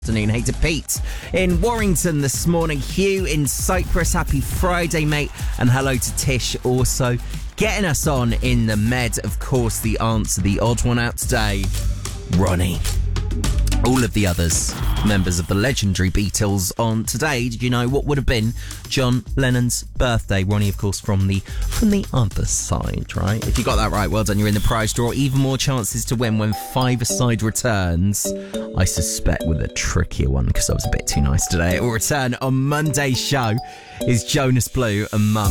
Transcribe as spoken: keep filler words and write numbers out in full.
Afternoon. Hey to Pete in Warrington this morning. Hugh in Cyprus. Happy Friday, mate. And hello to Tish also. Getting us on in the Med, of course, the answer, the odd one out today. Ronnie. All of the others, members of the legendary Beatles, on today. Did you know what would have been John Lennon's birthday? Ronnie, of course, from the from the other side, right? If you got that right, well done. You're in the prize draw. Even more chances to win when Five-A-Side returns. I suspect with a trickier one because I was a bit too nice today. It will return on Monday's show. Is Jonas Blue and Mum.